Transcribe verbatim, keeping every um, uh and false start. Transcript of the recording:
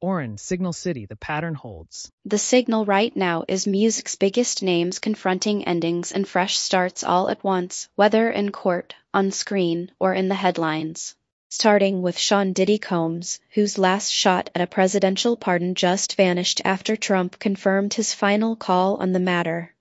Oren, Signal City, the pattern holds. The signal right now is music's biggest names confronting endings and fresh starts all at once, whether in court, on screen, or in the headlines. Starting with Sean Diddy Combs, whose last shot at a presidential pardon just vanished after Trump confirmed his final call on the matter.